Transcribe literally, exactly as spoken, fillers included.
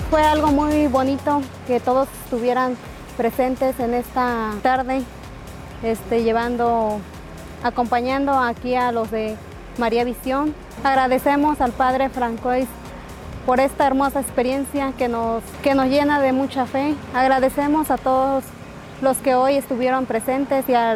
Fue algo muy bonito que todos estuvieran presentes en esta tarde, este, llevando, acompañando aquí a los de María Visión. Agradecemos al Padre Francois por esta hermosa experiencia que nos, que nos llena de mucha fe. Agradecemos a todos los que hoy estuvieron presentes y a